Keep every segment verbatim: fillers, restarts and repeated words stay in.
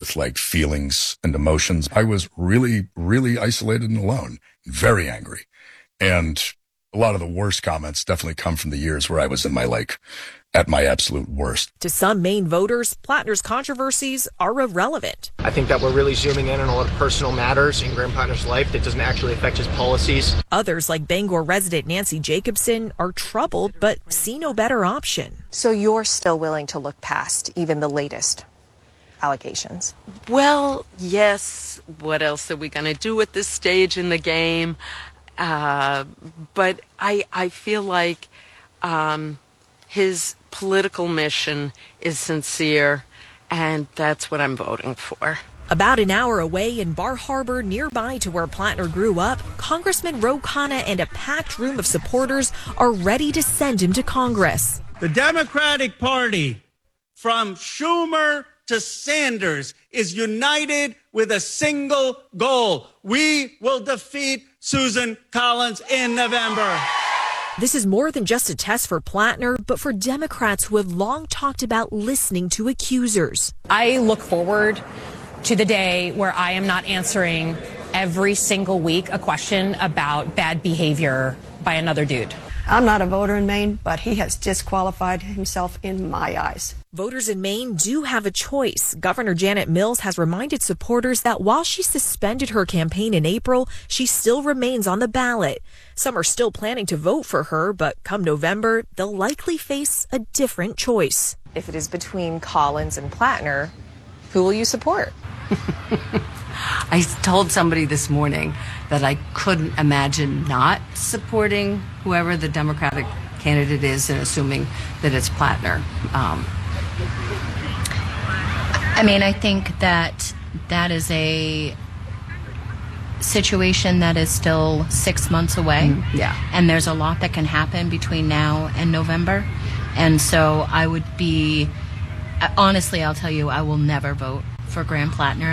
with like feelings and emotions. I was really, really isolated and alone, very angry. And a lot of the worst comments definitely come from the years where I was in my like, at my absolute worst. To some Maine voters, Plattner's controversies are irrelevant. I think that we're really zooming in on a lot of personal matters in Graham Plattner's life that doesn't actually affect his policies. Others, like Bangor resident Nancy Jacobson, are troubled but see no better option. So you're still willing to look past even the latest allegations? Well, yes. What else are we going to do at this stage in the game? Uh, but I, I feel like um, his political mission is sincere, and that's what I'm voting for. About an hour away in Bar Harbor, nearby to where Plattner grew up, Congressman Ro Khanna and a packed room of supporters are ready to send him to Congress. The Democratic Party, from Schumer to Sanders, is united with a single goal. We will defeat Susan Collins in November. This is more than just a test for Plattner, but for Democrats who have long talked about listening to accusers. I look forward to the day where I am not answering every single week a question about bad behavior by another dude. I'm not a voter in Maine, but he has disqualified himself in my eyes. Voters in Maine do have a choice. Governor Janet Mills has reminded supporters that while she suspended her campaign in April, she still remains on the ballot. Some are still planning to vote for her, but come November, they'll likely face a different choice. If it is between Collins and Plattner, who will you support? I told somebody this morning that I couldn't imagine not supporting whoever the Democratic candidate is and assuming that it's Plattner. Um, I mean, I think that that is a situation that is still six months away. Mm, yeah. And there's a lot that can happen between now and November. And so I would be, honestly, I'll tell you, I will never vote for Graham Plattner.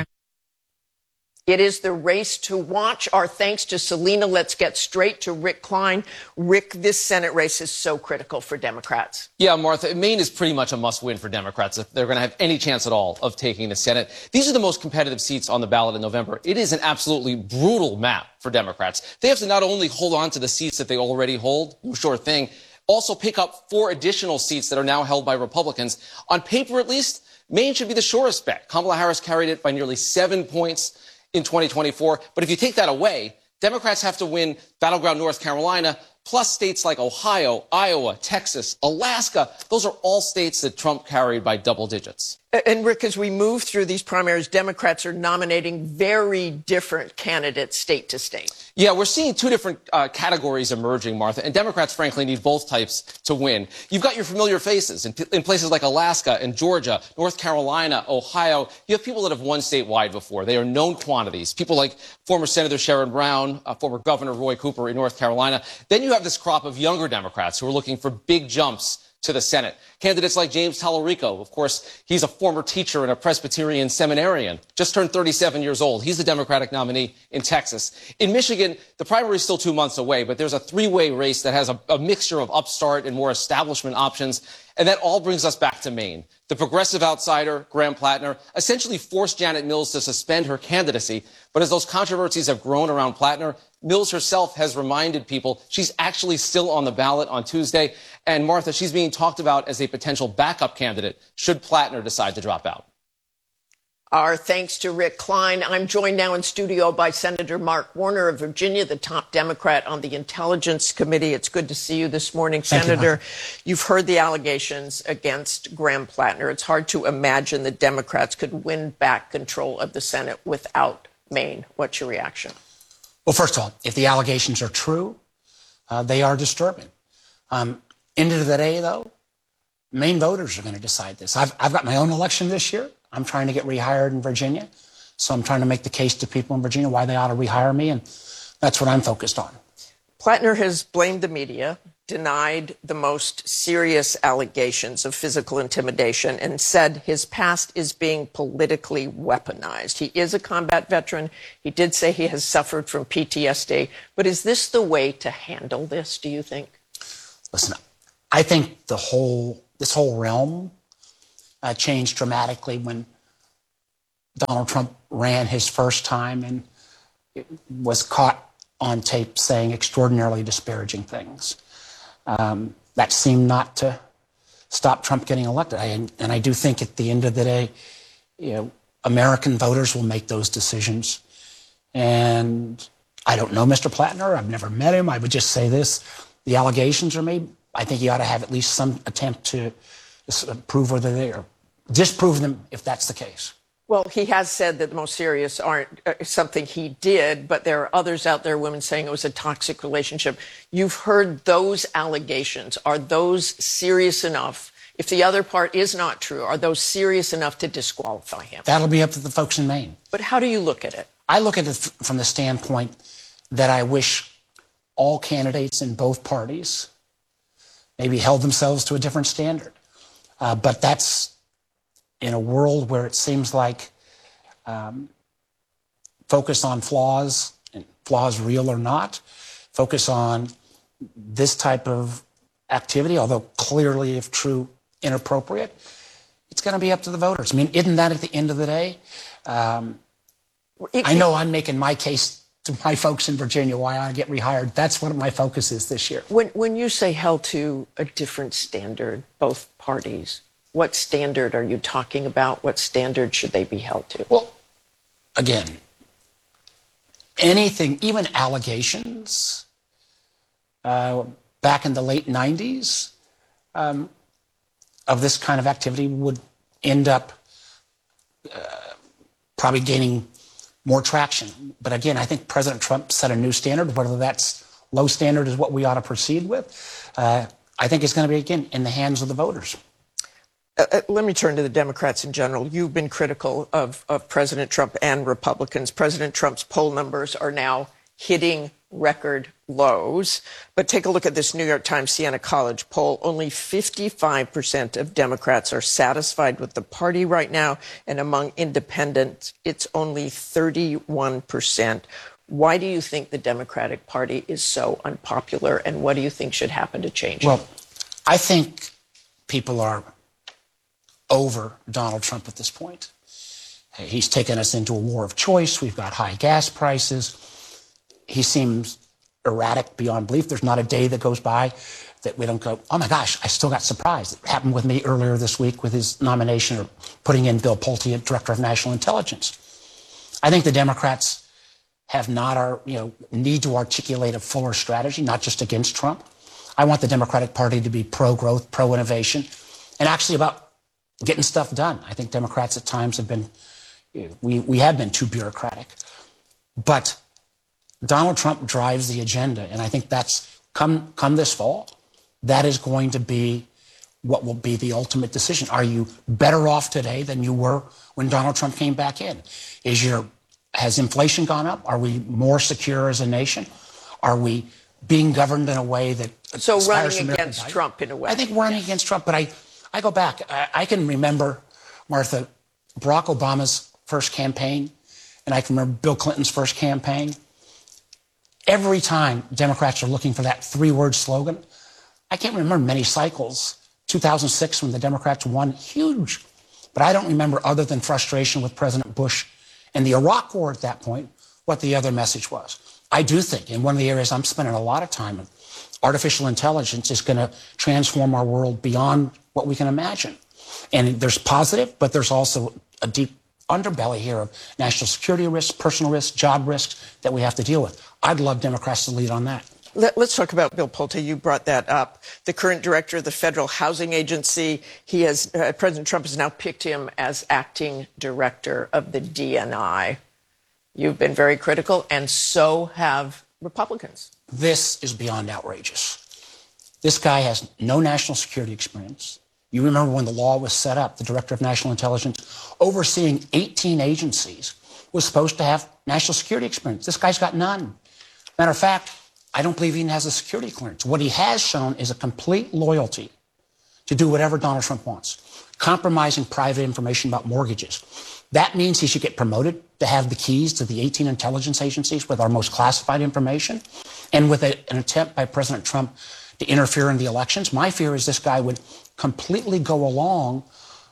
It is the race to watch. Our thanks to Selena. Let's get straight to Rick Klein. Rick, this Senate race is so critical for Democrats. Yeah, Martha, Maine is pretty much a must-win for Democrats if they're going to have any chance at all of taking the Senate. These are the most competitive seats on the ballot in November. It is an absolutely brutal map for Democrats. They have to not only hold on to the seats that they already hold, no sure thing, also pick up four additional seats that are now held by Republicans. On paper, at least, Maine should be the surest bet. Kamala Harris carried it by nearly seven points in twenty twenty-four. But if you take that away, Democrats have to win battleground North Carolina, plus states like Ohio, Iowa, Texas, Alaska. Those are all states that Trump carried by double digits. And Rick, as we move through these primaries, Democrats are nominating very different candidates state to state. Yeah, we're seeing two different uh, categories emerging, Martha, and Democrats, frankly, need both types to win. You've got your familiar faces in, in places like Alaska and Georgia, North Carolina, Ohio. You have people that have won statewide before. They are known quantities. People like former Senator Sherrod Brown, uh, former Governor Roy Cooper in North Carolina. Then you have this crop of younger Democrats who are looking for big jumps to the Senate. Candidates like James Tallarico, of course, he's a former teacher and a Presbyterian seminarian, just turned thirty-seven years old. He's the Democratic nominee in Texas. In Michigan, the primary is still two months away, but there's a three-way race that has a, a mixture of upstart and more establishment options. And that all brings us back to Maine. The progressive outsider, Graham Plattner, essentially forced Janet Mills to suspend her candidacy. But as those controversies have grown around Plattner, Mills herself has reminded people she's actually still on the ballot on Tuesday. And Martha, she's being talked about as a potential backup candidate should Plattner decide to drop out. Our thanks to Rick Klein. I'm joined now in studio by Senator Mark Warner of Virginia, the top Democrat on the Intelligence Committee. It's good to see you this morning, Thank Senator. You, You've heard the allegations against Graham Plattner. It's hard to imagine that Democrats could win back control of the Senate without Maine. What's your reaction? Well, first of all, if the allegations are true, uh, they are disturbing. Um, end of the day, though, Maine voters are going to decide this. I've, I've got my own election this year. I'm trying to get rehired in Virginia. So I'm trying to make the case to people in Virginia why they ought to rehire me. And that's what I'm focused on. Plattner has blamed the media, denied the most serious allegations of physical intimidation, and said his past is being politically weaponized. He is a combat veteran. He did say he has suffered from P T S D. But is this the way to handle this, do you think? Listen, I think the whole, this whole realm uh, changed dramatically when Donald Trump ran his first time and was caught on tape saying extraordinarily disparaging things. Um, that seemed not to stop Trump getting elected. I, and I do think at the end of the day, you know, American voters will make those decisions. And I don't know Mister Plattner. I've never met him. I would just say this. The allegations are made. I think he ought to have at least some attempt to prove whether they are, disprove them if that's the case. Well, he has said that the most serious aren't uh, something he did, but there are others out there, women saying it was a toxic relationship. You've heard those allegations. Are those serious enough? If the other part is not true, are those serious enough to disqualify him? That'll be up to the folks in Maine. But how do you look at it? I look at it from the standpoint that I wish all candidates in both parties maybe held themselves to a different standard. Uh, but that's in a world where it seems like um, focus on flaws, and flaws real or not, focus on this type of activity, although clearly, if true, inappropriate, it's going to be up to the voters. I mean, isn't that at the end of the day? Um, I know I'm making my case to my folks in Virginia why I get rehired. That's what my focus is this year. When, when you say held to a different standard, both parties, what standard are you talking about? What standard should they be held to? Well, again, anything, even allegations, uh, back in the late nineties, um, of this kind of activity would end up uh, probably gaining more traction. But again, I think President Trump set a new standard. Whether that's low standard is what we ought to proceed with, uh, I think it's going to be, again, in the hands of the voters. Uh, let me turn to the Democrats in general. You've been critical of, of President Trump and Republicans. President Trump's poll numbers are now hitting record lows. But take a look at this New York Times Siena College poll. Only fifty-five percent of Democrats are satisfied with the party right now. And among independents, it's only thirty-one percent. Why do you think the Democratic Party is so unpopular? And what do you think should happen to change it? Well, I think people are over Donald Trump at this point. He's taken us into a war of choice. We've got high gas prices. He seems erratic beyond belief. There's not a day that goes by that we don't go, oh my gosh, I still got surprised. It happened with me earlier this week with his nomination or putting in Bill Pulte as Director of National Intelligence. I think the Democrats have not, our, you know, need to articulate a fuller strategy, not just against Trump. I want the Democratic Party to be pro-growth, pro-innovation, and actually about getting stuff done. I think Democrats at times have been, we, we have been too bureaucratic. But Donald Trump drives the agenda, and I think that's, come, come this fall, that is going to be what will be the ultimate decision. Are you better off today than you were when Donald Trump came back in? Is your, has inflation gone up? Are we more secure as a nation? Are we being governed in a way that So running against Trump in a way. I think running against Trump, but I, I go back. I, I can remember, Martha, Barack Obama's first campaign, and I can remember Bill Clinton's first campaign. Every time Democrats are looking for that three-word slogan, I can't remember many cycles. two thousand six, when the Democrats won, huge. But I don't remember, other than frustration with President Bush and the Iraq War at that point, what the other message was. I do think, in one of the areas I'm spending a lot of time in, artificial intelligence is going to transform our world beyond what we can imagine. And there's positive, but there's also a deep underbelly here of national security risks, personal risks, job risks that we have to deal with. I'd love Democrats to lead on that. Let, let's talk about Bill Pulte. You brought that up. The current director of the Federal Housing Agency, he has, uh, President Trump has now picked him as acting director of the D N I. You've been very critical, and so have Republicans. This is beyond outrageous. This guy has no national security experience. You remember when the law was set up, the Director of National Intelligence, overseeing eighteen agencies, was supposed to have national security experience. This guy's got none. Matter of fact, I don't believe he even has a security clearance. What he has shown is a complete loyalty to do whatever Donald Trump wants, compromising private information about mortgages. That means he should get promoted to have the keys to the eighteen intelligence agencies with our most classified information. And with a, an attempt by President Trump to interfere in the elections, my fear is this guy would completely go along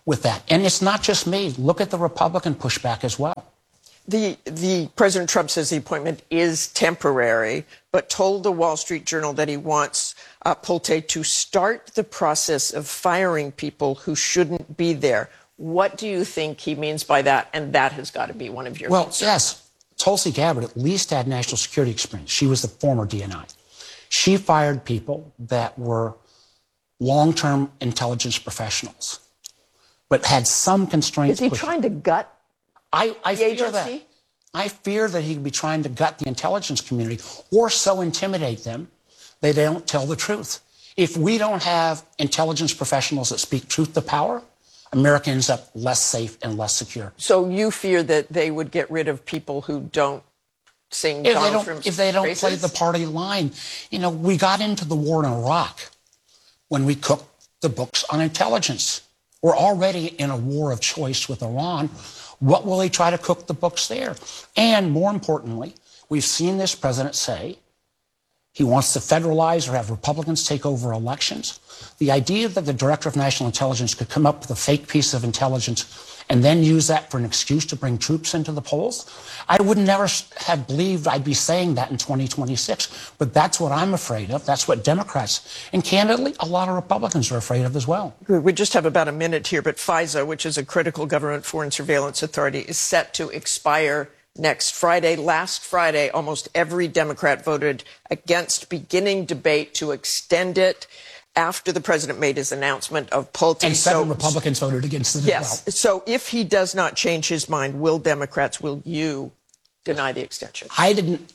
with that. And it's not just me. Look at the Republican pushback as well. The, the President Trump says the appointment is temporary, but told the Wall Street Journal that he wants uh, Pulte to start the process of firing people who shouldn't be there. What do you think he means by that? And that has got to be one of your Well, concerns. yes, Tulsi Gabbard at least had national security experience. She was the former D N I. She fired people that were long-term intelligence professionals, but had some constraints. Is he trying to gut I, I the fear agency? that. I fear that he could be trying to gut the intelligence community or so intimidate them they don't tell the truth. If we don't have intelligence professionals that speak truth to power, America ends up less safe and less secure. So you fear that they would get rid of people who don't sing If Donald they don't, Trump's if they don't praises? play the party line. You know, we got into the war in Iraq when we cooked the books on intelligence. We're already in a war of choice with Iran. What will he try to cook the books there? And more importantly, we've seen this president say he wants to federalize or have Republicans take over elections. The idea that the director of national intelligence could come up with a fake piece of intelligence and then use that for an excuse to bring troops into the polls, I would never have believed I'd be saying that in twenty twenty-six. But that's what I'm afraid of. That's what Democrats and candidly, a lot of Republicans are afraid of as well. We just have about a minute here, but FISA, which is a critical government foreign surveillance authority, is set to expire next Friday. Last Friday, almost every Democrat voted against beginning debate to extend it after the president made his announcement of Pulte. And seven so, Republicans voted against it yes. as well. So if he does not change his mind, will Democrats, will you deny the extension? I didn't,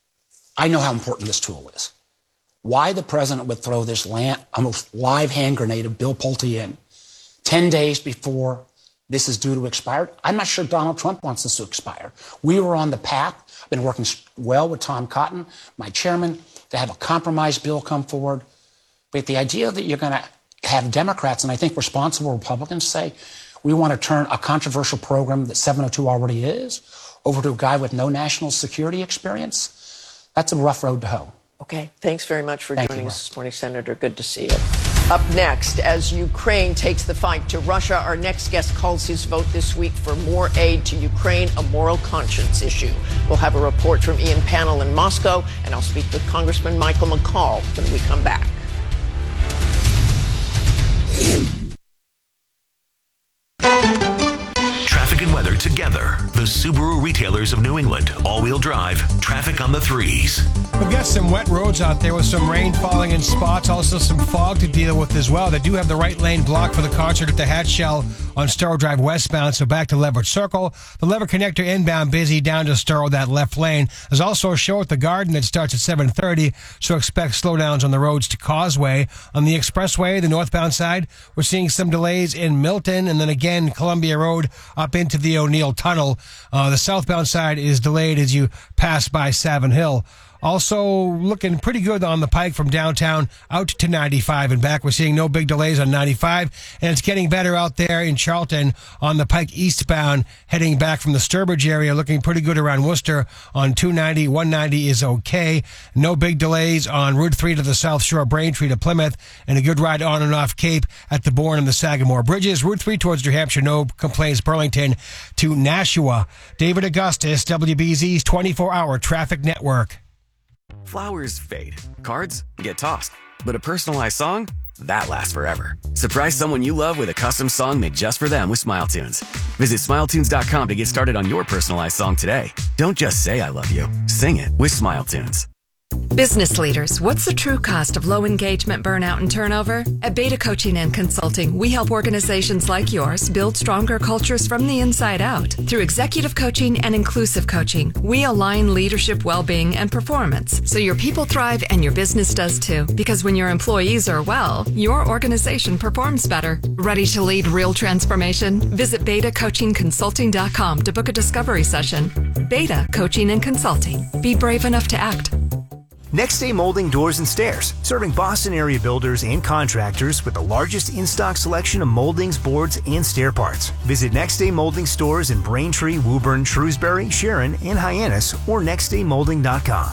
I know how important this tool is. Why the president would throw this land, almost live hand grenade of Bill Pulte in ten days before this is due to expire, I'm not sure Donald Trump wants this to expire. We were on the path, I've been working well with Tom Cotton, my chairman, to have a compromise bill come forward. But the idea that you're going to have Democrats, and I think responsible Republicans, say, we want to turn a controversial program that seven oh two already is over to a guy with no national security experience, that's a rough road to hoe. Okay, thanks very much for Thank joining you, us this morning, Senator. Good to see you. Up next, as Ukraine takes the fight to Russia, our next guest calls his vote this week for more aid to Ukraine a moral conscience issue. We'll have a report from Ian Pannell in Moscow, and I'll speak with Congressman Michael McCaul when we come back. Traffic and weather together. The Subaru retailers of New England. All-wheel drive. Traffic on the threes. We've got some wet roads out there with some rain falling in spots, also some fog to deal with as well. They do have the right lane blocked for the concert at the Hatch Shell on Storrow Drive westbound, so back to Leverett Circle. The Lever Connector inbound busy down to Storrow, that left lane. There's also a show at the Garden that starts at seven thirty, so expect slowdowns on the roads to Causeway. On the expressway, the northbound side, we're seeing some delays in Milton, and then again, Columbia Road up into the O'Neill Tunnel. Uh, the southbound side is delayed as you pass by Savin Hill. Also looking pretty good on the Pike from downtown out to ninety-five and back. We're seeing no big delays on ninety-five, and it's getting better out there in Charlton on the Pike eastbound, heading back from the Sturbridge area, looking pretty good around Worcester on two ninety. one ninety is okay. No big delays on Route three to the South Shore, Braintree to Plymouth, and a good ride on and off Cape at the Bourne and the Sagamore Bridges. Route three towards New Hampshire, no complaints. Burlington to Nashua. David Augustus, W B Z's twenty-four hour traffic network. Flowers fade. Cards get tossed. But a personalized song? That lasts forever. Surprise someone you love with a custom song made just for them with Smile Tunes. Visit smile tunes dot com to get started on your personalized song today. Don't just say I love you. Sing it with Smile Tunes. Business leaders, what's the true cost of low engagement, burnout, and turnover? At Beta Coaching and Consulting, we help organizations like yours build stronger cultures from the inside out. Through executive coaching and inclusive coaching, we align leadership well-being and performance so your people thrive and your business does too. Because when your employees are well, your organization performs better. Ready to lead real transformation? Visit beta coaching consulting dot com to book a discovery session. Beta Coaching and Consulting. Be brave enough to act. Next Day Molding Doors and Stairs, serving Boston area builders and contractors with the largest in-stock selection of moldings, boards, and stair parts. Visit Next Day Molding stores in Braintree, Woburn, Shrewsbury, Sharon, and Hyannis, or next day molding dot com.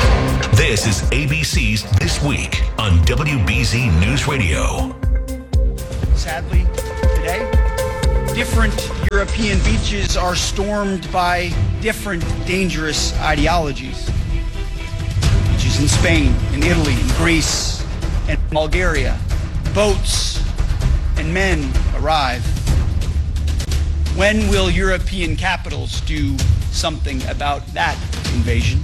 This is A B C's This Week on W B Z News Radio. sadly, today. Different European beaches are stormed by different dangerous ideologies. Beaches in Spain, in Italy, in Greece, and Bulgaria. Boats and men arrive. When will European capitals do something about that invasion?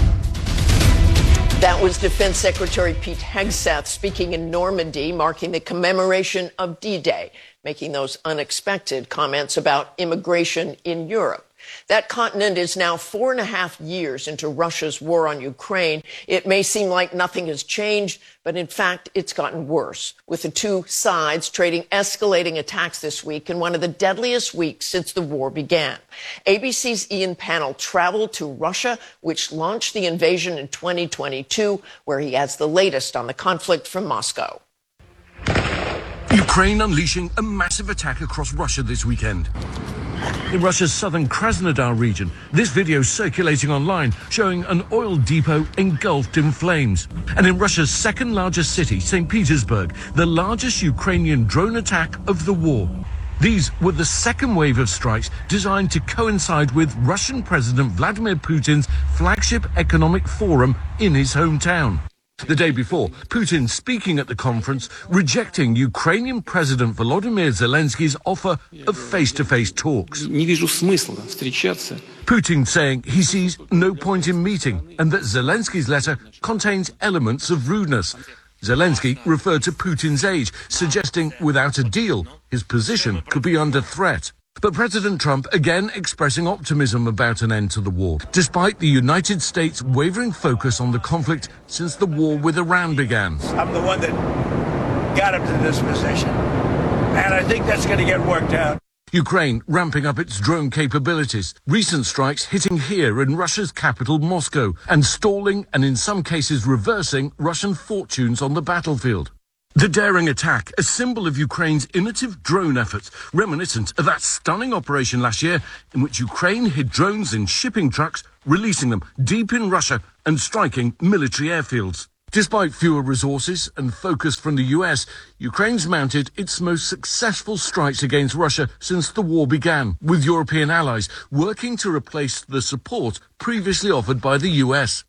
That was Defense Secretary Pete Hegseth speaking in Normandy, marking the commemoration of D-Day, making those unexpected comments about immigration in Europe. That continent is now four and a half years into Russia's war on Ukraine. It may seem like nothing has changed, but in fact, it's gotten worse, with the two sides trading escalating attacks this week in one of the deadliest weeks since the war began. A B C's Ian Pannell traveled to Russia, which launched the invasion in twenty twenty-two, where he has the latest on the conflict from Moscow. Ukraine unleashing a massive attack across Russia this weekend. In Russia's southern Krasnodar region, this video circulating online showing an oil depot engulfed in flames. And in Russia's second largest city, Saint Petersburg, the largest Ukrainian drone attack of the war. These were the second wave of strikes designed to coincide with Russian President Vladimir Putin's flagship economic forum in his hometown. The day before, Putin speaking at the conference, rejecting Ukrainian President Volodymyr Zelensky's offer of face-to-face talks. Putin saying he sees no point in meeting and that Zelensky's letter contains elements of rudeness. Zelensky referred to Putin's age, suggesting without a deal, his position could be under threat. But President Trump again expressing optimism about an end to the war, despite the United States' wavering focus on the conflict since the war with Iran began. I'm the one that got him to this position, and I think that's going to get worked out. Ukraine ramping up its drone capabilities, recent strikes hitting here in Russia's capital, Moscow, and stalling and in some cases reversing Russian fortunes on the battlefield. The daring attack, a symbol of Ukraine's innovative drone efforts, reminiscent of that stunning operation last year in which Ukraine hid drones in shipping trucks, releasing them deep in Russia and striking military airfields. Despite fewer resources and focus from the U S, Ukraine's mounted its most successful strikes against Russia since the war began, with European allies working to replace the support previously offered by the U S.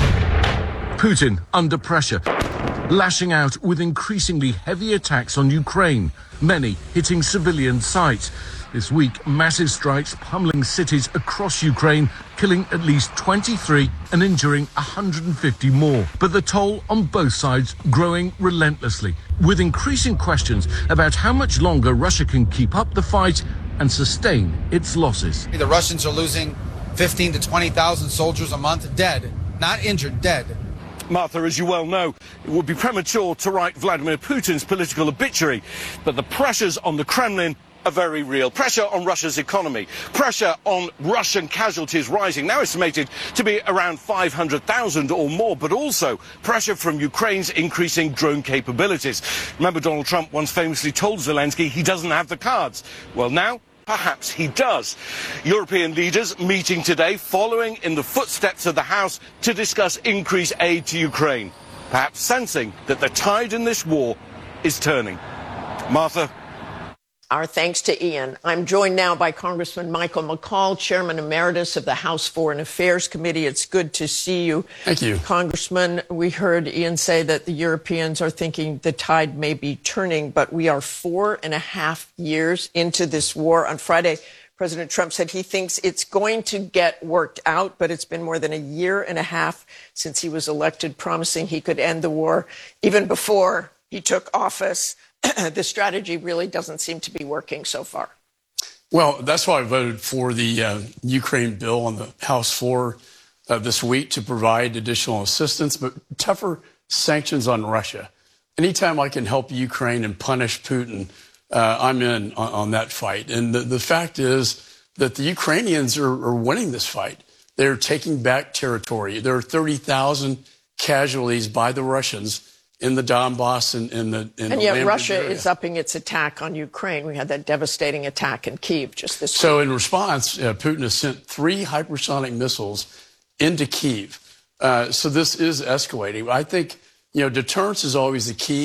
Putin under pressure, lashing out with increasingly heavy attacks on Ukraine, many hitting civilian sites. This week, massive strikes pummeling cities across Ukraine, killing at least twenty-three and injuring one hundred fifty more. But the toll on both sides growing relentlessly, with increasing questions about how much longer Russia can keep up the fight and sustain its losses. The Russians are losing fifteen to twenty thousand soldiers a month dead, not injured, dead. Martha, as you well know, it would be premature to write Vladimir Putin's political obituary, but the pressures on the Kremlin are very real. Pressure on Russia's economy, pressure on Russian casualties rising, now estimated to be around five hundred thousand or more, but also pressure from Ukraine's increasing drone capabilities. Remember, Donald Trump once famously told Zelensky he doesn't have the cards. Well, now perhaps he does. European leaders meeting today, following in the footsteps of the House to discuss increased aid to Ukraine, perhaps sensing that the tide in this war is turning. Martha. Our thanks to Ian. I'm joined now by Congressman Michael McCaul, Chairman Emeritus of the House Foreign Affairs Committee. It's good to see you. Thank you. Congressman, we heard Ian say that the Europeans are thinking the tide may be turning, but we are four and a half years into this war. On Friday, President Trump said he thinks it's going to get worked out, but it's been more than a year and a half since he was elected, promising he could end the war even before he took office. The strategy really doesn't seem to be working so far. Well, that's why I voted for the uh, Ukraine bill on the House floor uh, this week to provide additional assistance, but tougher sanctions on Russia. Anytime I can help Ukraine and punish Putin, uh, I'm in on, on that fight. And the, the fact is that the Ukrainians are, are winning this fight. They're taking back territory. There are thirty thousand casualties by the Russians in the Donbass and in the in and the yet Russia area. is upping its attack on Ukraine. We had that devastating attack in Kyiv just this so week. in response, uh, Putin has sent three hypersonic missiles into Kyiv. Uh, so this is escalating. I think, you know, deterrence is always the key.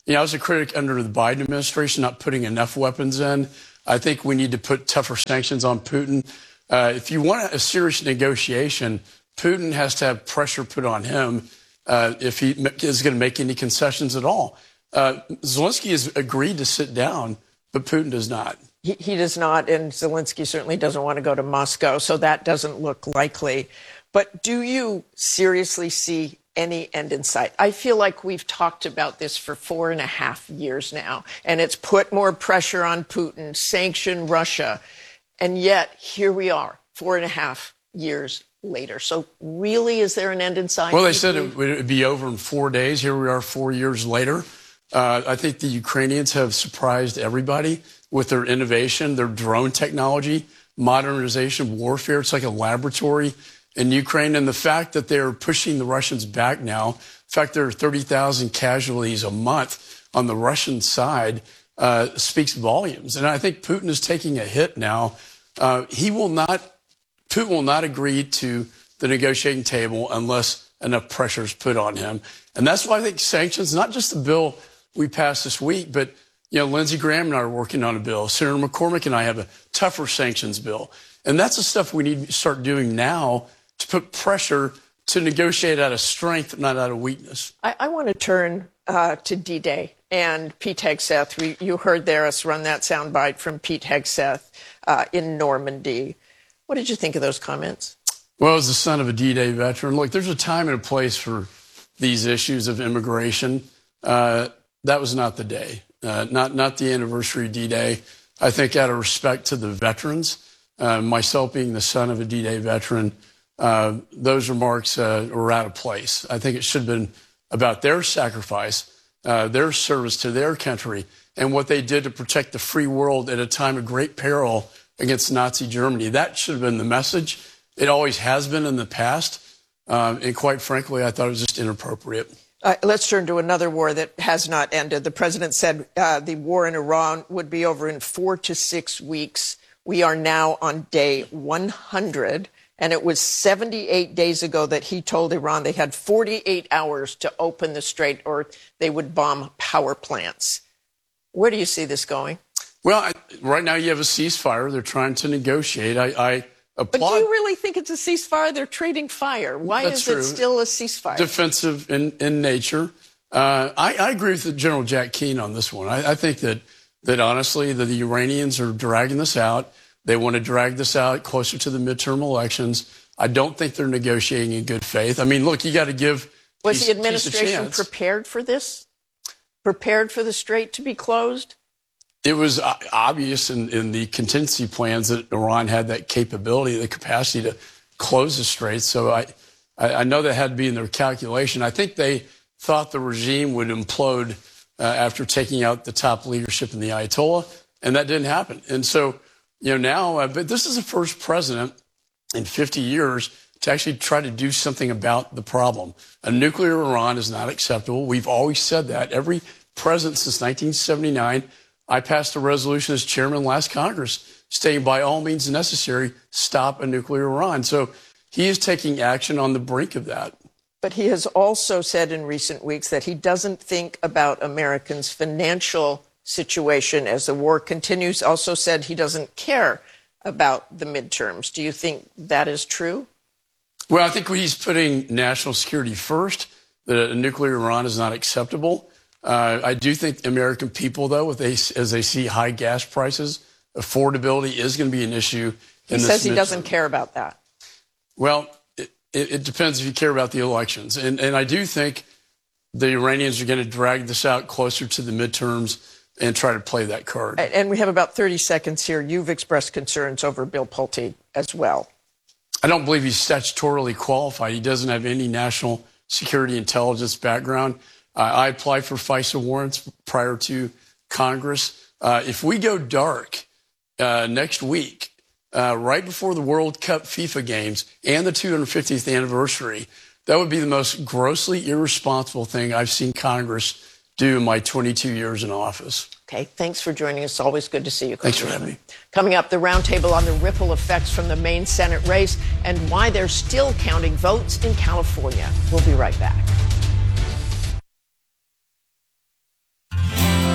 you know, I was a critic under the Biden administration, not putting enough weapons in. I think we need to put tougher sanctions on Putin. Uh, if you want a serious negotiation, Putin has to have pressure put on him uh, if he is going to make any concessions at all. Uh, Zelensky has agreed to sit down, but Putin does not. He, he does not, and Zelensky certainly doesn't want to go to Moscow, so that doesn't look likely. But do you seriously see any end in sight? I feel like we've talked about this for four and a half years now, and it's put more pressure on Putin, sanction Russia, and yet here we are, four and a half years later. So really, is there an end in sight? Well, they said it would be over in four days. Here we are four years later. Uh, I think the Ukrainians have surprised everybody with their innovation, their drone technology, modernization, warfare. It's like a laboratory in Ukraine. And the fact that they're pushing the Russians back now, in fact, there are thirty thousand casualties a month on the Russian side, uh, speaks volumes. And I think Putin is taking a hit now. Uh, he will not, Putin will not agree to the negotiating table unless enough pressure is put on him. And that's why I think sanctions, not just the bill we passed this week, but, you know, Lindsey Graham and I are working on a bill. Senator McCormick and I have a tougher sanctions bill. And that's the stuff we need to start doing now to put pressure to negotiate out of strength, not out of weakness. I, I want to turn uh, to D-Day and Pete Hegseth. We, you heard there us run that soundbite from Pete Hegseth uh, in Normandy. What did you think of those comments? Well, as the son of a D-Day veteran, look, there's a time and a place for these issues of immigration. Uh, that was not the day, uh, not not the anniversary of D-Day. I think out of respect to the veterans, uh, myself being the son of a D-Day veteran, uh, those remarks uh, were out of place. I think it should have been about their sacrifice, uh, their service to their country, and what they did to protect the free world at a time of great peril against Nazi Germany. That should have been the message. It always has been in the past. Um, and quite frankly, I thought it was just inappropriate. Uh, let's turn to another war that has not ended. The president said uh, the war in Iran would be over in four to six weeks. We are now on day one hundred. And it was seventy-eight days ago that he told Iran they had forty-eight hours to open the strait or they would bomb power plants. Where do you see this going? Well, I, right now you have a ceasefire. They're trying to negotiate. I, I applaud. But do you really think it's a ceasefire? They're trading fire. Why That's is true. it still a ceasefire? Defensive in, in nature. Uh, I, I agree with General Jack Keane on this one. I, I think that, that honestly, that the Iranians are dragging this out. They want to drag this out closer to the midterm elections. I don't think they're negotiating in good faith. I mean, look, you got to give Was peace, the administration prepared for this? Prepared for the strait to be closed? It was obvious in, in the contingency plans that Iran had that capability, the capacity to close the strait. So I, I know that had to be in their calculation. I think they thought the regime would implode uh, after taking out the top leadership in the Ayatollah, and that didn't happen. And so, you know, now, uh, but this is the first president in fifty years to actually try to do something about the problem. A nuclear Iran is not acceptable. We've always said that. Every president since nineteen seventy-nine, I passed a resolution as chairman last Congress stating by all means necessary, stop a nuclear Iran. So he is taking action on the brink of that. But he has also said in recent weeks that he doesn't think about Americans' financial situation as the war continues. Also said he doesn't care about the midterms. Do you think that is true? Well, I think he's putting national security first, that a nuclear Iran is not acceptable. Uh, I do think American people, though, if they, as they see high gas prices, affordability is going to be an issue. He says he doesn't care about that. Well, it, it depends if you care about the elections. And, and I do think the Iranians are going to drag this out closer to the midterms and try to play that card. And we have about thirty seconds here. You've expressed concerns over Bill Pulte as well. I don't believe he's statutorily qualified. He doesn't have any national security intelligence background. Uh, I applied for FISA warrants prior to Congress. Uh, if we go dark uh, next week, uh, right before the World Cup FIFA games and the two hundred fiftieth anniversary, that would be the most grossly irresponsible thing I've seen Congress do in my twenty-two years in office. Okay, thanks for joining us. Always good to see you. Thanks for having me. Coming up, the roundtable on the ripple effects from the Maine Senate race and why they're still counting votes in California. We'll be right back.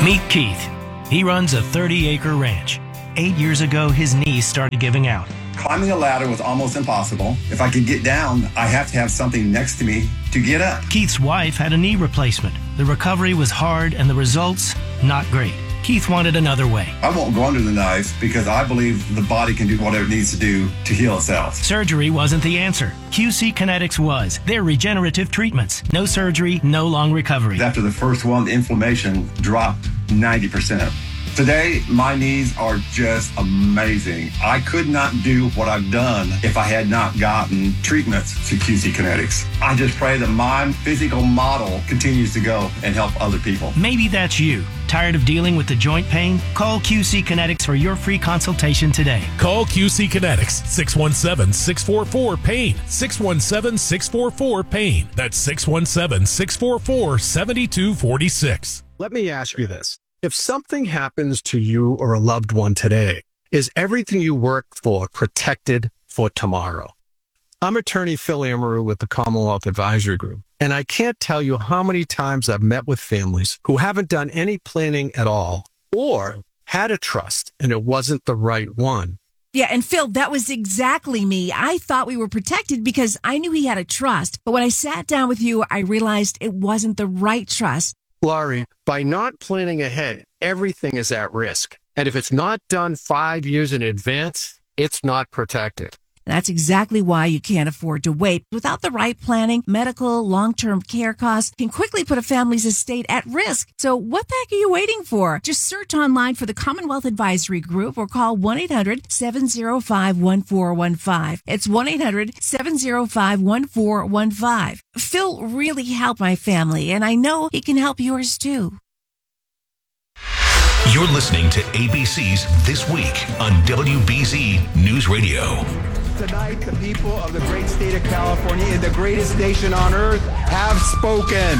Meet Keith. He runs a thirty-acre ranch. Eight years ago, his knees started giving out. Climbing a ladder was almost impossible. If I could get down, I have to have something next to me to get up. Keith's wife had a knee replacement. The recovery was hard and the results, not great. Keith wanted another way. I won't go under the knife because I believe the body can do whatever it needs to do to heal itself. Surgery wasn't the answer. Q C Kinetics was. They're regenerative treatments. No surgery, no long recovery. After the first one, the inflammation dropped ninety percent. Today, my knees are just amazing. I could not do what I've done if I had not gotten treatments to Q C Kinetics. I just pray that my physical model continues to go and help other people. Maybe that's you. Tired of dealing with the joint pain? Call Q C Kinetics for your free consultation today. Call Q C Kinetics, six one seven, six four four, PAIN, six one seven, six four four, PAIN. That's six one seven, six four four, seven two four six. Let me ask you this. If something happens to you or a loved one today, is everything you work for protected for tomorrow? I'm attorney Phil Amaru with the Commonwealth Advisory Group, and I can't tell you how many times I've met with families who haven't done any planning at all or had a trust and it wasn't the right one. Yeah, and Phil, that was exactly me. I thought we were protected because I knew he had a trust, but when I sat down with you, I realized it wasn't the right trust. Laurie, by not planning ahead, everything is at risk. And if it's not done five years in advance, it's not protected. That's exactly why you can't afford to wait. Without the right planning, medical, long-term care costs can quickly put a family's estate at risk. So what the heck are you waiting for? Just search online for the Commonwealth Advisory Group or call one eight hundred, seven oh five, one four one five. It's one eight hundred, seven oh five, one four one five. Phil really helped my family, and I know he can help yours too. You're listening to A B C's This Week on W B Z News Radio. Tonight, the people of the great state of California, in the greatest nation on earth, have spoken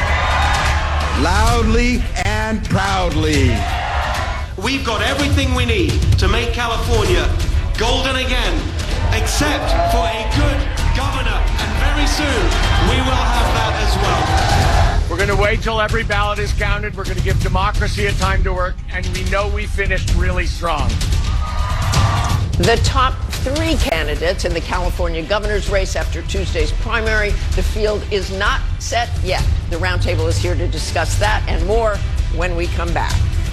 loudly and proudly. We've got everything we need to make California golden again, except for a good governor, and very soon we will have that as well. We're going to wait till every ballot is counted. We're going to give democracy a time to work, and we know we finished really strong. The top three candidates in the California governor's race after Tuesday's primary. The field is not set yet. The roundtable is here to discuss that and more when we come back.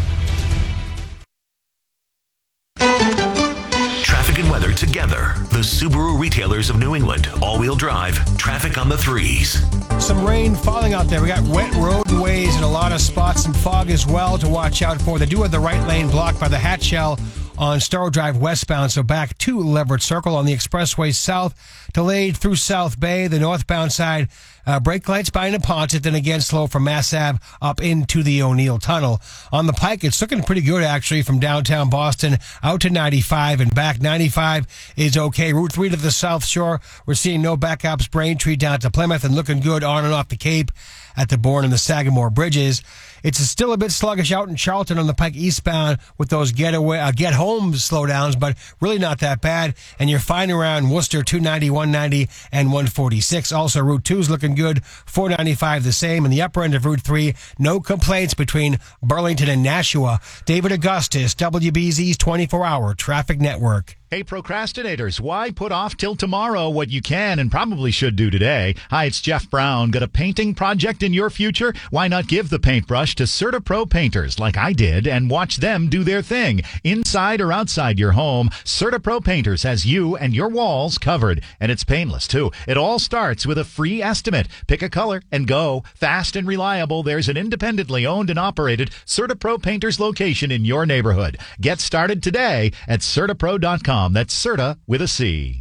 Traffic and weather together. The Subaru retailers of New England. All-wheel drive. Traffic on the threes. Some rain falling out there. We got wet roadways and a lot of spots and fog as well to watch out for. They do have the right lane blocked by the Hatchell on Starro Drive westbound, so back to Leverett Circle on the expressway south, delayed through South Bay, the northbound side, uh, brake lights by Neponset, then again slow from Mass Ave up into the O'Neill Tunnel. On the Pike, it's looking pretty good actually from downtown Boston out to ninety-five and back. ninety-five is okay. Route three to the South Shore, we're seeing no backups. Braintree down to Plymouth and looking good on and off the Cape at the Bourne and the Sagamore bridges. It's still a bit sluggish out in Charlton on the Pike eastbound with those getaway, uh, get home slowdowns, but really not that bad. And you're fine around Worcester, two ninety, one ninety, and one forty-six. Also, Route two is looking good, four ninety-five the same. And the upper end of Route three, no complaints between Burlington and Nashua. David Augustus, W B Z's twenty-four hour Traffic Network. Hey, procrastinators, why put off till tomorrow what you can and probably should do today? Hi, it's Jeff Brown. Got a painting project in your future? Why not give the paintbrush to CertaPro painters like I did and watch them do their thing? Inside or outside your home, CertaPro Painters has you and your walls covered. And it's painless, too. It all starts with a free estimate. Pick a color and go. Fast and reliable, there's an independently owned and operated CertaPro Painters location in your neighborhood. Get started today at CertaPro dot com. That's Certa with a C.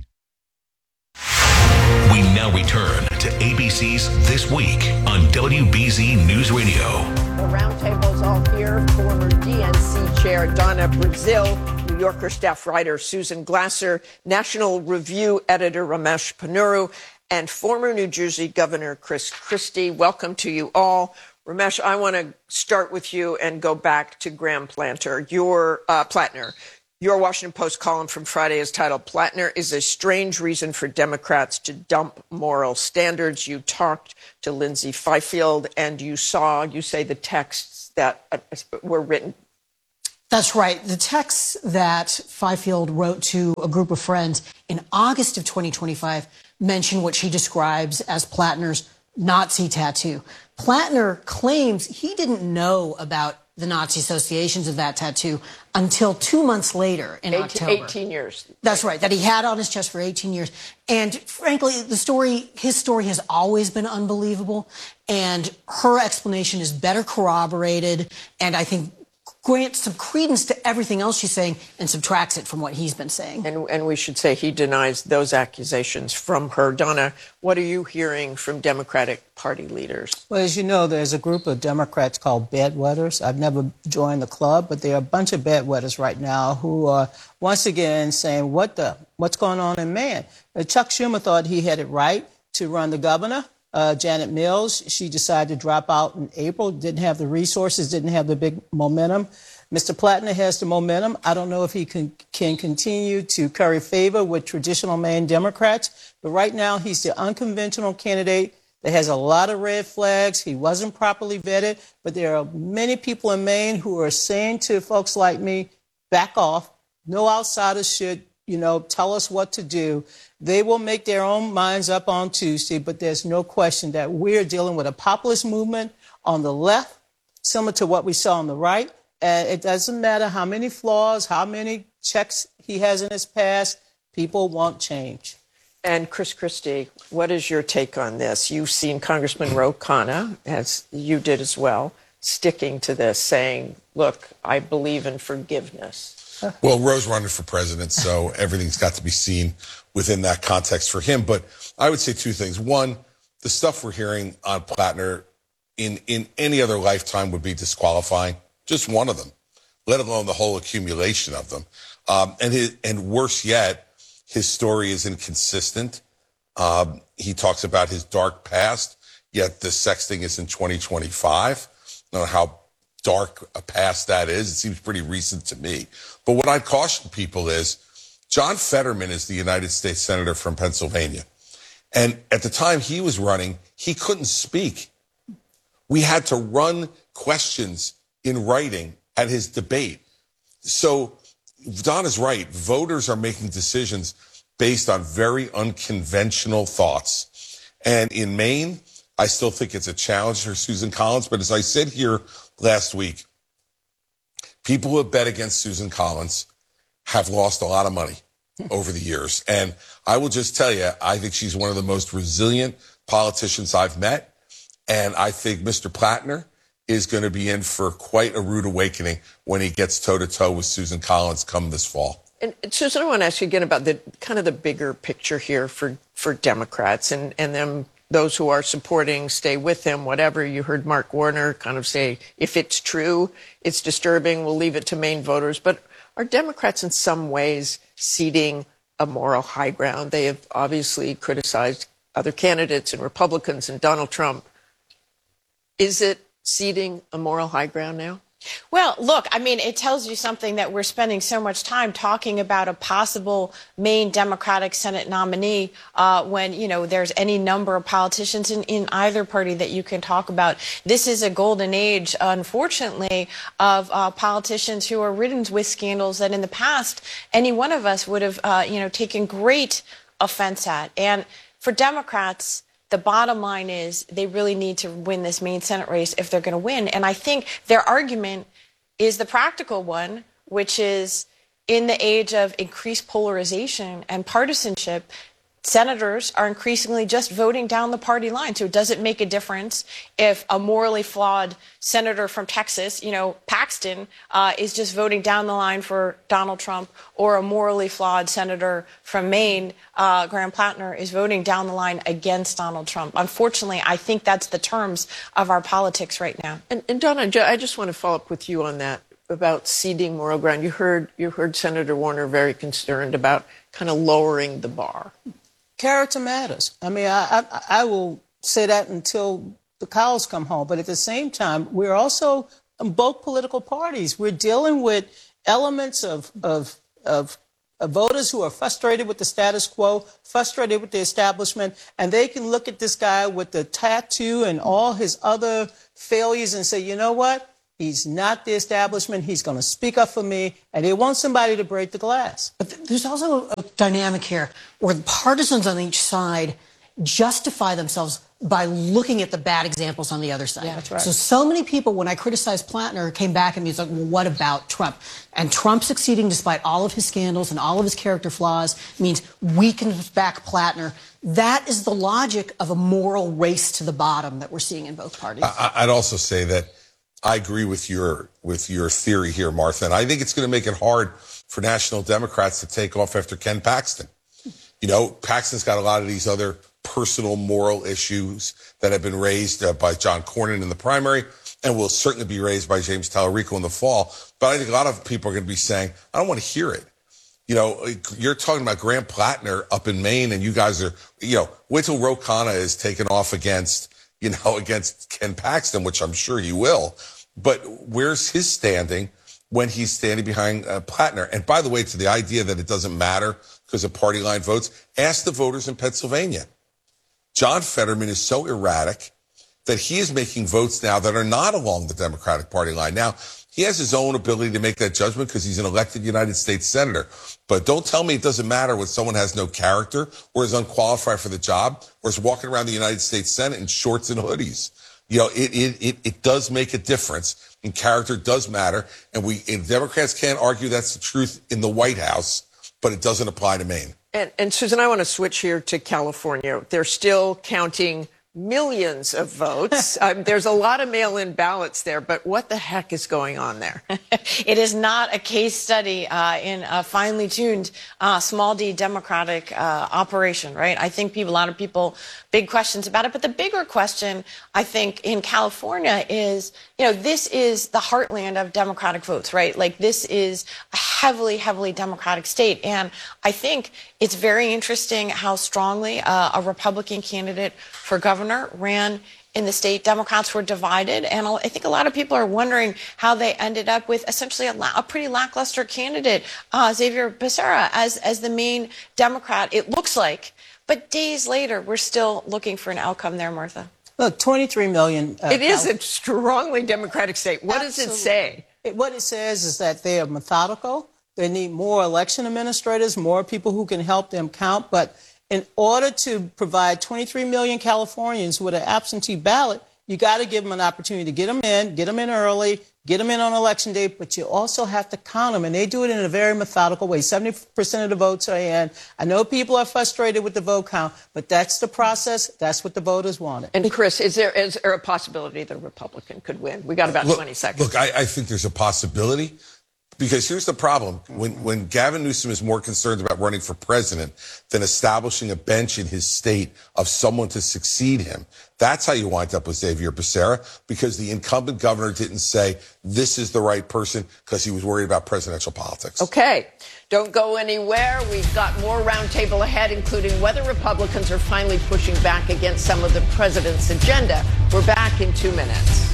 We now return to A B C's This Week on W B Z News Radio. The roundtable's all here. Former D N C Chair Donna Brazil, New Yorker staff writer Susan Glasser, National Review editor Ramesh Ponnuru, and former New Jersey Governor Chris Christie. Welcome to you all. Ramesh, I want to start with you and go back to Graham Planter, your uh, Plattner. Your Washington Post column from Friday is titled, "Plattner is a strange reason for Democrats to dump moral standards." You talked to Lindsay Fifield and you saw, you say, the texts that uh, were written. That's right. The text that Fifield wrote to a group of friends in August of twenty twenty-five mentioned what she describes as Plattner's Nazi tattoo. Plattner claims he didn't know about the Nazi associations of that tattoo until two months later in eighteen, October. eighteen years. That's right, that he had on his chest for eighteen years. And frankly, the story, his story has always been unbelievable. And her explanation is better corroborated. And I think grants some credence to everything else she's saying and subtracts it from what he's been saying. And, and we should say he denies those accusations from her. Donna, what are you hearing from Democratic Party leaders? Well, as you know, there's a group of Democrats called bedwetters. I've never joined the club, but there are a bunch of bedwetters right now who are once again saying, what the, what's going on in Maine? Uh, Chuck Schumer thought he had it right to run the governor. Uh, Janet Mills, she decided to drop out in April, didn't have the resources, didn't have the big momentum. Mister Plattner has the momentum. I don't know if he can, can continue to curry favor with traditional Maine Democrats, but right now he's the unconventional candidate that has a lot of red flags. He wasn't properly vetted, but there are many people in Maine who are saying to folks like me, back off. No outsiders should, you know, tell us what to do. They will make their own minds up on Tuesday, but there's no question that we're dealing with a populist movement on the left, similar to what we saw on the right. And it doesn't matter how many flaws, how many checks he has in his past, people want change. And Chris Christie, what is your take on this? You've seen Congressman Ro Khanna, as you did as well, sticking to this, saying, look, I believe in forgiveness. Well, Ro's running for president, so everything's got to be seen within that context for him. But I would say two things. One, the stuff we're hearing on Plattner in, in any other lifetime would be disqualifying. Just one of them, let alone the whole accumulation of them. Um, and his, and worse yet, his story is inconsistent. Um, he talks about his dark past, yet the sexting is in twenty twenty-five. I don't know how dark a past that is. It seems pretty recent to me. But what I'd caution people is John Fetterman is the United States Senator from Pennsylvania. And at the time he was running, he couldn't speak. We had to run questions in writing at his debate. So Don is right. Voters are making decisions based on very unconventional thoughts. And in Maine, I still think it's a challenge for Susan Collins. But as I said here last week, people who have bet against Susan Collins have lost a lot of money over the years. And I will just tell you, I think she's one of the most resilient politicians I've met. And I think Mister Plattner is going to be in for quite a rude awakening when he gets toe-to-toe with Susan Collins come this fall. And Susan, I want to ask you again about the kind of the bigger picture here for, for Democrats and, and them, those who are supporting, stay with him, whatever. You heard Mark Warner kind of say, if it's true, it's disturbing, we'll leave it to Maine voters. But are Democrats in some ways ceding a moral high ground? They have obviously criticized other candidates and Republicans and Donald Trump. Is it ceding a moral high ground now? Well, look, I mean, it tells you something that we're spending so much time talking about a possible Maine Democratic Senate nominee uh, when, you know, there's any number of politicians in, in either party that you can talk about. This is a golden age, unfortunately, of uh, politicians who are ridden with scandals that in the past any one of us would have, uh, you know, taken great offense at. And for Democrats, the bottom line is they really need to win this Maine Senate race if they're going to win. And I think their argument is the practical one, which is in the age of increased polarization and partisanship, senators are increasingly just voting down the party line. So it doesn't make a difference if a morally flawed senator from Texas, you know, Paxton, uh, is just voting down the line for Donald Trump, or a morally flawed senator from Maine, uh, Graham Plattner, is voting down the line against Donald Trump. Unfortunately, I think that's the terms of our politics right now. And, and Donna, I just want to follow up with you on that about ceding moral ground. You heard, you heard Senator Warner very concerned about kind of lowering the bar. Character matters. I mean, I, I, I will say that until the cows come home. But at the same time, we're also, in both political parties, we're dealing with elements of, of, of, of voters who are frustrated with the status quo, frustrated with the establishment, and they can look at this guy with the tattoo and all his other failures and say, you know what? He's not the establishment. He's going to speak up for me, and they want somebody to break the glass. But th- there's also a dynamic here where the partisans on each side justify themselves by looking at the bad examples on the other side. Yeah, that's right. So, so many people, when I criticized Plattner, came back and was like, well, what about Trump? And Trump succeeding despite all of his scandals and all of his character flaws means weakens back Plattner. That is the logic of a moral race to the bottom that we're seeing in both parties. I, I'd also say that I agree with your with your theory here, Martha, and I think it's going to make it hard for National Democrats to take off after Ken Paxton. You know, Paxton's got a lot of these other personal moral issues that have been raised uh, by John Cornyn in the primary and will certainly be raised by James Tallarico in the fall. But I think a lot of people are going to be saying, I don't want to hear it. You know, you're talking about Graham Plattner up in Maine, and you guys are, you know, wait till Ro Khanna is taken off against, you know, against Ken Paxton, which I'm sure he will. But where's his standing when he's standing behind uh, Plattner? And by the way, to the idea that it doesn't matter because of party line votes, ask the voters in Pennsylvania. John Fetterman is so erratic that he is making votes now that are not along the Democratic Party line. Now, he has his own ability to make that judgment because he's an elected United States senator. But don't tell me it doesn't matter when someone has no character or is unqualified for the job or is walking around the United States Senate in shorts and hoodies. You know, it it it, it does make a difference, and character does matter. And we and Democrats can't argue that's the truth in the White House, but it doesn't apply to Maine. And, and Susan, I want to switch here to California. They're still counting millions of votes. um, there's a lot of mail-in ballots there, but what the heck is going on there? It is not a case study uh, in a finely tuned uh, small d Democratic uh, operation, right? I think people, a lot of people, big questions about it. But the bigger question, I think, in California is, you know, this is the heartland of Democratic votes, right? Like, this is a heavily, heavily Democratic state. And I think it's very interesting how strongly uh, a Republican candidate for governor ran in the state. Democrats were divided, and I think a lot of people are wondering how they ended up with essentially a, la- a pretty lackluster candidate, uh, Xavier Becerra, as as the main Democrat, it looks like. But days later, we're still looking for an outcome there, Martha. Look, twenty-three million. Uh, it is a strongly Democratic state. What Absolutely. Does it say? It, what it says is that they are methodical. They need more election administrators, more people who can help them count. But in order to provide twenty-three million Californians with an absentee ballot, you got to give them an opportunity to get them in, get them in early, get them in on election day, but you also have to count them, and they do it in a very methodical way. seventy percent of the votes are in. I know people are frustrated with the vote count, but that's the process. That's what the voters wanted. And Chris, is there is there a possibility that a Republican could win? We got about look, twenty seconds. Look, I, I think there's a possibility. Because here's the problem. When, when Gavin Newsom is more concerned about running for president than establishing a bench in his state of someone to succeed him, that's how you wind up with Xavier Becerra, because the incumbent governor didn't say this is the right person because he was worried about presidential politics. Okay. Don't go anywhere. We've got more roundtable ahead, including whether Republicans are finally pushing back against some of the president's agenda. We're back in two minutes.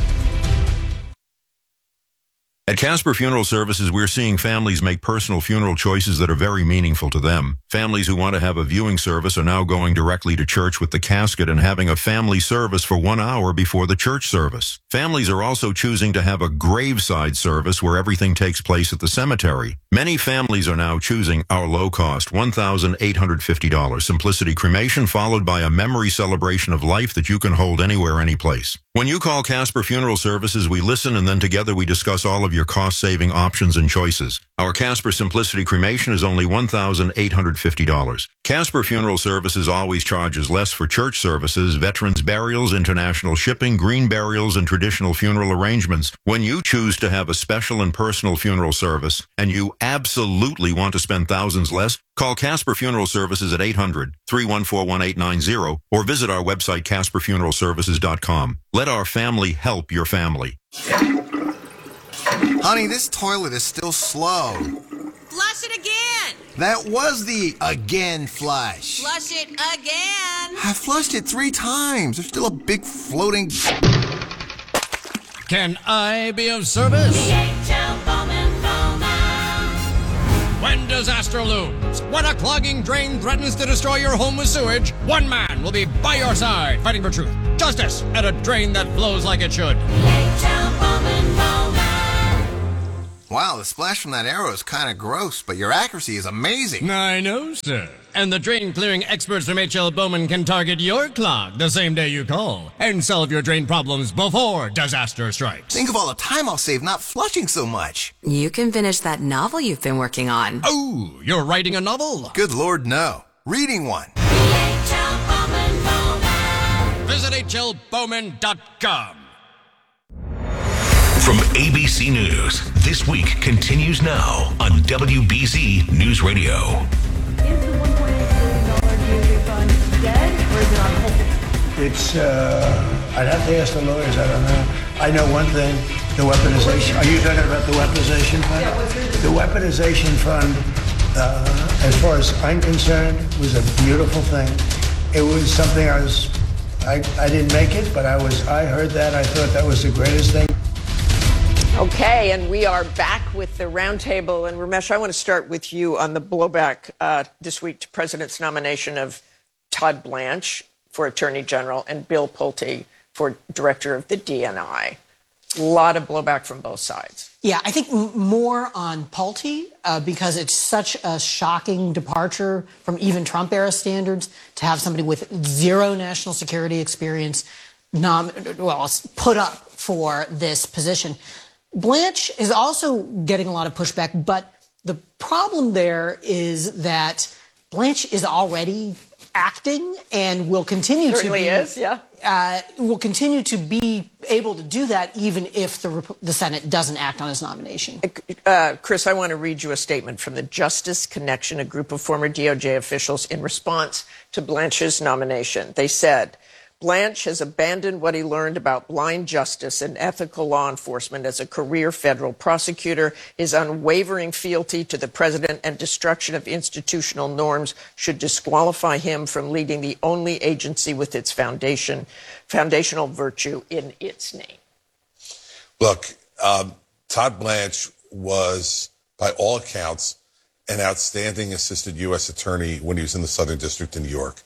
At Casper Funeral Services, we're seeing families make personal funeral choices that are very meaningful to them. Families who want to have a viewing service are now going directly to church with the casket and having a family service for one hour before the church service. Families are also choosing to have a graveside service where everything takes place at the cemetery. Many families are now choosing our low-cost one thousand eight hundred fifty dollars Simplicity Cremation, followed by a memory celebration of life that you can hold anywhere, anyplace. When you call Casper Funeral Services, we listen, and then together we discuss all of your cost-saving options and choices. Our Casper Simplicity Cremation is only one thousand eight hundred fifty dollars. Casper Funeral Services always charges less for church services, veterans burials, international shipping, green burials, and traditional funeral arrangements. When you choose to have a special and personal funeral service, and you absolutely want to spend thousands less, call Casper Funeral Services at eight hundred, three one four, one eight nine zero or visit our website, casper funeral services dot com. Let our family help your family. Honey, this toilet is still slow. Flush it again. That was the again flush. Flush it again. I flushed it three times. There's still a big floating... Can I be of service? D H L Bowman Bowman. When disaster looms, when a clogging drain threatens to destroy your home with sewage, one man will be by your side fighting for truth, justice, and a drain that flows like it should. D H L Bowman Bowman. Wow, the splash from that arrow is kind of gross, but your accuracy is amazing. I know, sir. And the drain-clearing experts from H L Bowman can target your clog the same day you call and solve your drain problems before disaster strikes. Think of all the time I'll save not flushing so much. You can finish that novel you've been working on. Oh, you're writing a novel? Good Lord, no. Reading one. Visit H L Bowman dot com. From A B C News, This Week continues now on W B Z News Radio. Is the one point eight billion dollars D O J fund dead, or is it on hold? It's, uh, I'd have to ask the lawyers, I don't know. I know one thing, the weaponization, are you talking about the weaponization fund? Yeah, what's your... The weaponization fund, uh, as far as I'm concerned, was a beautiful thing. It was something I was, I, I didn't make it, but I was, I heard that, I thought that was the greatest thing. Okay, and we are back with the roundtable. And Ramesh, I want to start with you on the blowback uh, this week to President's nomination of Todd Blanche for Attorney General and Bill Pulte for Director of the D N I. A lot of blowback from both sides. Yeah, I think m- more on Pulte uh, because it's such a shocking departure from even Trump-era standards to have somebody with zero national security experience nom- well, put up for this position. Blanche is also getting a lot of pushback, but the problem there is that Blanche is already acting and will continue Certainly to be. is, yeah. Uh, will continue to be able to do that even if the the Senate doesn't act on his nomination. Uh, Chris, I want to read you a statement from the Justice Connection, a group of former D O J officials, in response to Blanche's nomination. They said, Blanche has abandoned what he learned about blind justice and ethical law enforcement as a career federal prosecutor. His unwavering fealty to the president and destruction of institutional norms should disqualify him from leading the only agency with its foundation, foundational virtue in its name. Look, um, Todd Blanche was, by all accounts, an outstanding assistant U S attorney when he was in the Southern District in New York.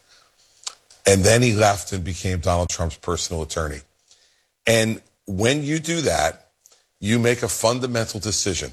And then he left and became Donald Trump's personal attorney. And when you do that, you make a fundamental decision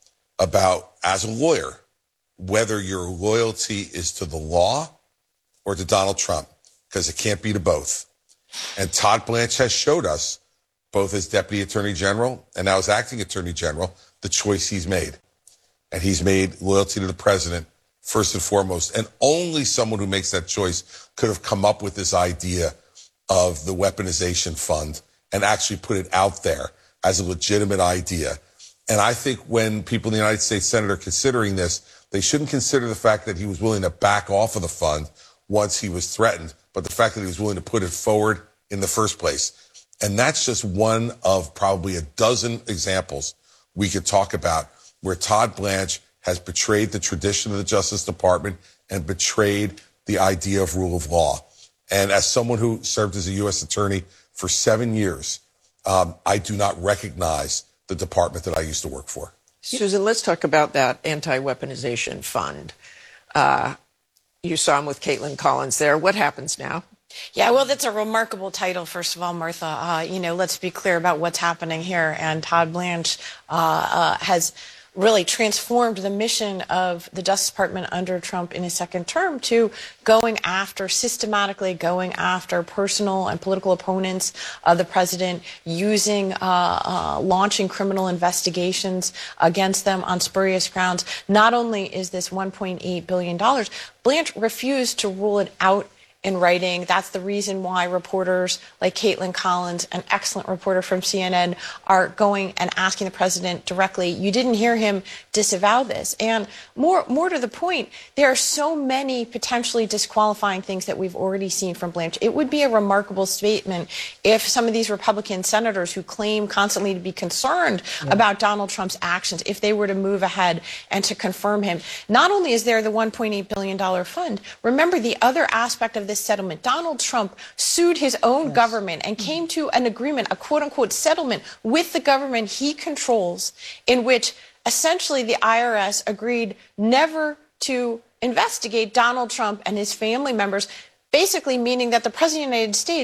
about, as a lawyer, whether your loyalty is to the law or to Donald Trump, because it can't be to both. And Todd Blanche has showed us, both as Deputy Attorney General and now as Acting Attorney General, the choice he's made. And he's made loyalty to the president first and foremost, and only someone who makes that choice could have come up with this idea of the weaponization fund and actually put it out there as a legitimate idea. And I think when people in the United States Senate are considering this, they shouldn't consider the fact that he was willing to back off of the fund once he was threatened, but the fact that he was willing to put it forward in the first place. And that's just one of probably a dozen examples we could talk about where Todd Blanche has betrayed the tradition of the Justice Department and betrayed the idea of rule of law. And as someone who served as a U S attorney for seven years, um, I do not recognize the department that I used to work for. Susan, let's talk about that anti-weaponization fund. Uh, you saw him with Caitlin Collins there. What happens now? Yeah, well, that's a remarkable title, first of all, Martha. Uh, you know, let's be clear about what's happening here. And Todd Blanche uh, uh, has really transformed the mission of the Justice Department under Trump in his second term to going after, systematically going after personal and political opponents of the president, using, uh, uh, launching criminal investigations against them on spurious grounds. Not only is this one point eight billion dollars, Blanche refused to rule it out in writing. That's the reason why reporters like Caitlin Collins, an excellent reporter from C N N, are going and asking the president directly. You didn't hear him disavow this. And more, more to the point, there are so many potentially disqualifying things that we've already seen from Blanche. It would be a remarkable statement if some of these Republican senators who claim constantly to be concerned yeah. about Donald Trump's actions, if they were to move ahead and to confirm him. Not only is there the one point eight billion dollars fund, remember the other aspect of this settlement. Donald Trump sued his own yes. government and came to an agreement, a quote-unquote settlement with the government he controls, in which essentially the I R S agreed never to investigate Donald Trump and his family members, basically meaning that the President of the United States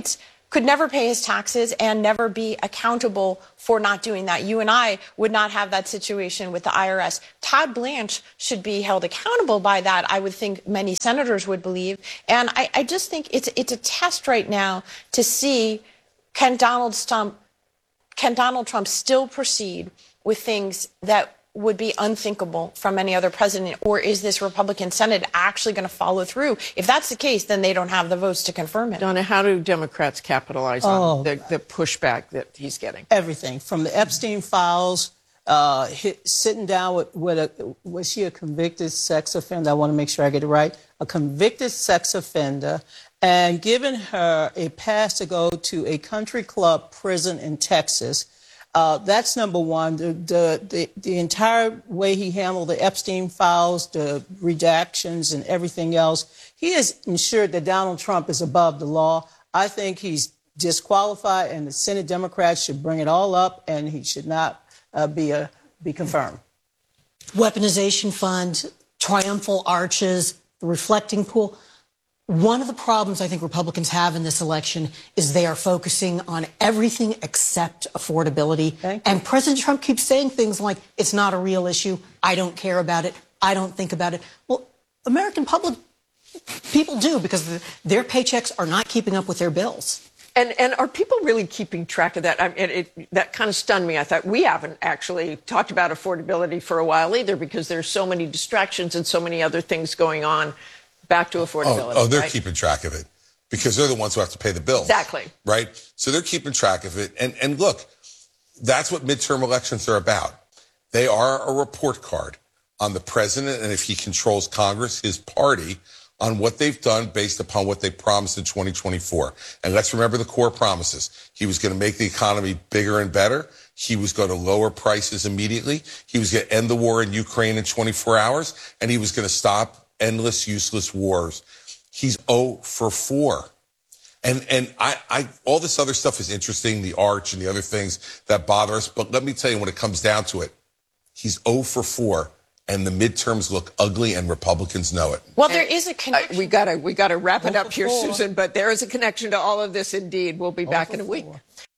could never pay his taxes and never be accountable for not doing that. You and I would not have that situation with the I R S. Todd Blanche should be held accountable by that. I would think many senators would believe. And I, I just think it's it's a test right now to see can Donald Trump can Donald Trump still proceed with things that would be unthinkable from any other president, or is this Republican Senate actually going to follow through? If that's the case, then they don't have the votes to confirm it. Donna, how do Democrats capitalize Oh. on the, the pushback that he's getting? Everything from the Epstein files, uh, hit, sitting down with, with a, was she a convicted sex offender? I want to make sure I get it right. A convicted sex offender, and giving her a pass to go to a country club prison in Texas. Uh, that's number one. The, the the the entire way he handled the Epstein files, the redactions, and everything else, he has ensured that Donald Trump is above the law. I think he's disqualified, and the Senate Democrats should bring it all up, and he should not uh, be a be confirmed. Weaponization fund, triumphal arches, the reflecting pool. One of the problems I think Republicans have in this election is they are focusing on everything except affordability. And President Trump keeps saying things like, it's not a real issue. I don't care about it. I don't think about it. Well, American public people do, because the, their paychecks are not keeping up with their bills. And and are people really keeping track of that? I mean, it, it, that kind of stunned me. I thought we haven't actually talked about affordability for a while either, because there's so many distractions and so many other things going on. Back to affordability. Oh, oh they're right? keeping track of it because they're the ones who have to pay the bills. Exactly. Right? So they're keeping track of it. And, and look, that's what midterm elections are about. They are a report card on the president, and if he controls Congress, his party, on what they've done based upon what they promised in twenty twenty-four. And let's remember the core promises. He was going to make the economy bigger and better. He was going to lower prices immediately. He was going to end the war in Ukraine in twenty-four hours. And he was going to stop endless, useless wars. He's zero for four. And and I, I all this other stuff is interesting, the arch and the other things that bother us. But let me tell you, when it comes down to it, he's zero for four. And the midterms look ugly, and Republicans know it. Well, there is a connection. Uh, we gotta we gotta wrap it up here, Susan. But there is a connection to all of this. Indeed, we'll be back in a week.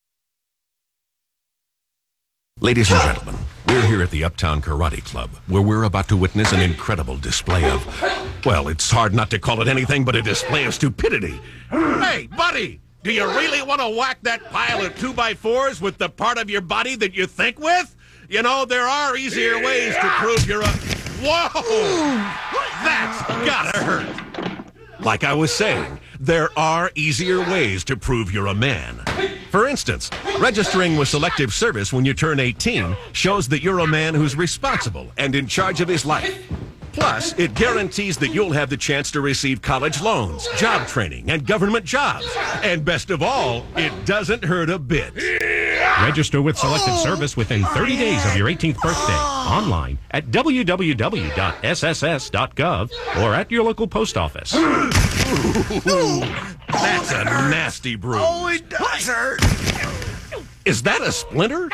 Ladies and gentlemen, we're here at the Uptown Karate Club, where we're about to witness an incredible display of, well, it's hard not to call it anything but a display of stupidity. Hey, buddy, do you really want to whack that pile of two by fours with the part of your body that you think with? You know, there are easier ways to prove you're a... Whoa! That's gotta hurt. Like I was saying, there are easier ways to prove you're a man. For instance, registering with Selective Service when you turn eighteen shows that you're a man who's responsible and in charge of his life. Plus, it guarantees that you'll have the chance to receive college loans, job training, and government jobs. And best of all, it doesn't hurt a bit. Register with Selective Service within thirty days of your eighteenth birthday. Online at w w w dot s s s dot gov or at your local post office. That's a nasty bruise. Oh, it does hurt. Is that a splinter?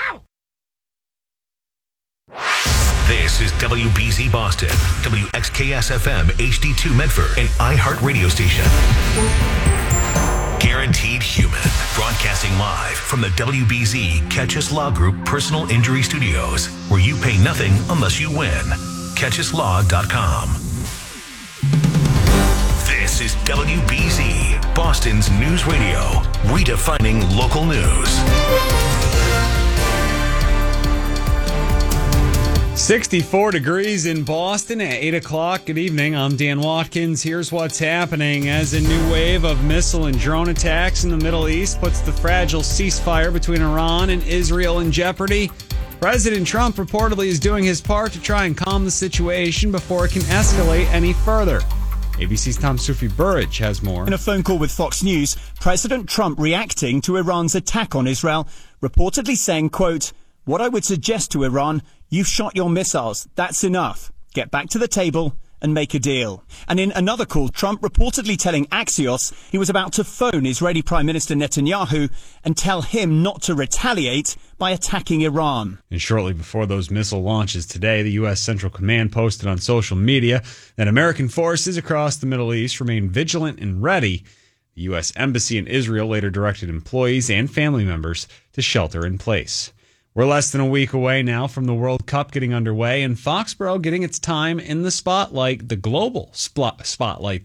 This is W B Z Boston, W X K S F M H D two Medford, an iHeart radio station. Guaranteed Human, broadcasting live from the W B Z Catch Us Law Group Personal Injury Studios, where you pay nothing unless you win. catch us law dot com. This is W B Z, Boston's news radio, redefining local news. sixty-four degrees in Boston at eight o'clock. Good evening. I'm Dan Watkins. Here's what's happening as a new wave of missile and drone attacks in the Middle East puts the fragile ceasefire between Iran and Israel in jeopardy. President Trump reportedly is doing his part to try and calm the situation before it can escalate any further. A B C's Tom Sufi Burridge has more. In a phone call with Fox News, President Trump reacting to Iran's attack on Israel, reportedly saying, quote, "What I would suggest to Iran, you've shot your missiles. That's enough. Get back to the table and make a deal." And in another call, Trump reportedly telling Axios he was about to phone Israeli Prime Minister Netanyahu and tell him not to retaliate by attacking Iran. And shortly before those missile launches today, the U S. Central Command posted on social media that American forces across the Middle East remain vigilant and ready. The U S Embassy in Israel later directed employees and family members to shelter in place. We're less than a week away now from the World Cup getting underway and Foxborough getting its time in the spotlight, the global spot- spotlight